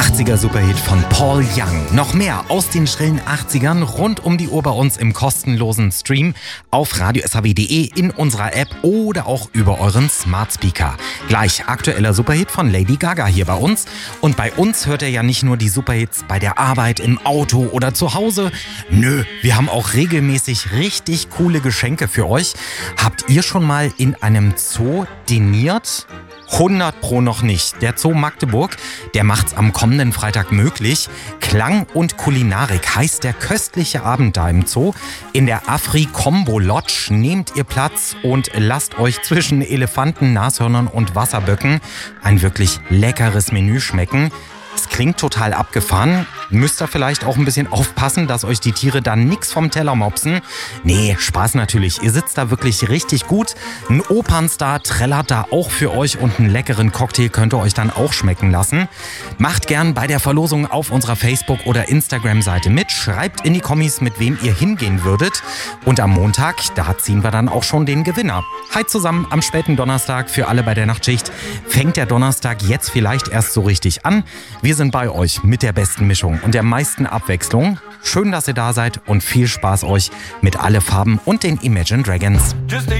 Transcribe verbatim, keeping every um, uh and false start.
achtziger Superhit von Paul Young. Noch mehr aus den schrillen achtzigern rund um die Uhr bei uns im kostenlosen Stream auf radio s h w punkt d e, in unserer App oder auch über euren Smart Speaker. Gleich aktueller Superhit von Lady Gaga hier bei uns. Und bei uns hört ihr ja nicht nur die Superhits bei der Arbeit, im Auto oder zu Hause. Nö, wir haben auch regelmäßig richtig coole Geschenke für euch. Habt ihr schon mal in einem Zoo diniert? hundert pro noch nicht. Der Zoo Magdeburg, der macht's am kommenden Freitag möglich. Klang und Kulinarik heißt der köstliche Abend da im Zoo. In der Afri Combo Lodge nehmt ihr Platz und lasst euch zwischen Elefanten, Nashörnern und Wasserböcken ein wirklich leckeres Menü schmecken. Es klingt total abgefahren. Müsst ihr vielleicht auch ein bisschen aufpassen, dass euch die Tiere dann nix vom Teller mopsen. Nee, Spaß natürlich. Ihr sitzt da wirklich richtig gut. Ein Opernstar trällert da auch für euch und einen leckeren Cocktail könnt ihr euch dann auch schmecken lassen. Macht gern bei der Verlosung auf unserer Facebook- oder Instagram-Seite mit. Schreibt in die Kommis, mit wem ihr hingehen würdet. Und am Montag, da ziehen wir dann auch schon den Gewinner. Hi zusammen am späten Donnerstag für alle bei der Nachtschicht. Fängt der Donnerstag jetzt vielleicht erst so richtig an. Wir sind bei euch mit der besten Mischung und der meisten Abwechslung. Schön, dass ihr da seid und viel Spaß euch mit Alle Farben und den Imagine Dragons.